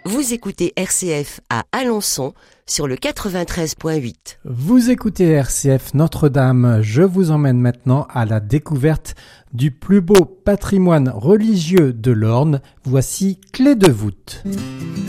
Vous écoutez RCF à Alençon sur le 93.8. Vous écoutez RCF Notre-Dame. Je vous emmène maintenant à la découverte du plus beau patrimoine religieux de l'Orne. Voici Clé de voûte.